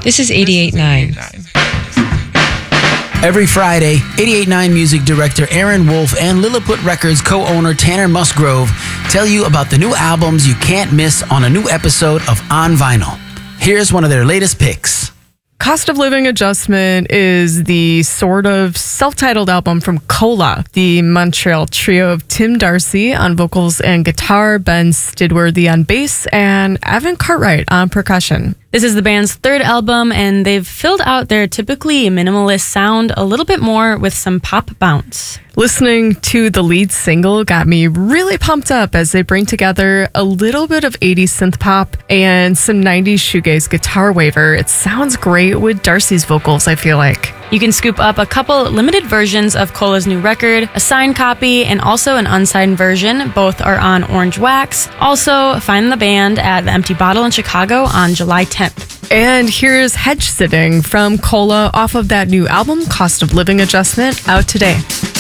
This is 88.9. Every Friday, 88.9 music director Aaron Wolf and Lilliput Records co-owner Tanner Musgrove tell you about the new albums you can't miss on a new episode of On Vinyl. Here's one of their latest picks. Cost of Living Adjustment is the sort of self-titled album from Cola, the Montreal trio of Tim Darcy on vocals and guitar, Ben Stidworthy on bass, and Evan Cartwright on percussion. This is the band's third album, and they've filled out their typically minimalist sound a little bit more with some pop bounce. Listening to the lead single got me really pumped up as they bring together a little bit of 80s synth pop and some 90s shoegaze guitar waver. It sounds great with Darcy's vocals, I feel like. You can scoop up a couple limited versions of Cola's new record, a signed copy, and also an unsigned version. Both are on Orange Wax. Also, find the band at the Empty Bottle in Chicago on July 10th. And here's Hedge Sitting from Cola off of that new album, Cost of Living Adjustment, out today.